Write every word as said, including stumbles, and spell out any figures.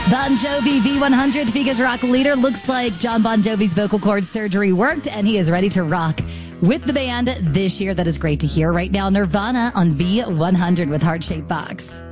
Bon Jovi V one hundred, Topeka's rock leader. Looks like John Bon Jovi's vocal cord surgery worked, and he is ready to rock with the band this year. That is great to hear. Right now, Nirvana on V one hundred with Heart Shaped Box.